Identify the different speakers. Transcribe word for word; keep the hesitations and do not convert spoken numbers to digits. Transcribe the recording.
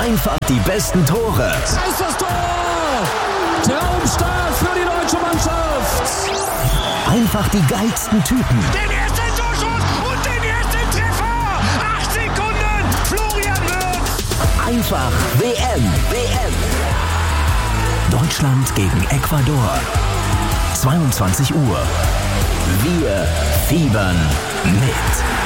Speaker 1: Einfach die besten Tore.
Speaker 2: Da ist das Tor! Traumstart für die deutsche Mannschaft!
Speaker 1: Einfach die geilsten Typen.
Speaker 3: Den ersten Torschuss und den ersten Treffer! Acht Sekunden, Florian Wirtz!
Speaker 1: Einfach W M. W M. Deutschland gegen Ecuador. zweiundzwanzig Uhr. Wir fiebern mit.